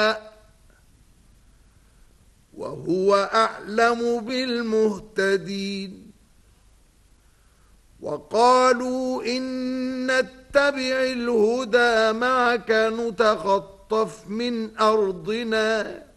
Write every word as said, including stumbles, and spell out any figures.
وهو أعلم بالمهتدين وقالوا إن نتبع الهدى معك نتخطف من أرضنا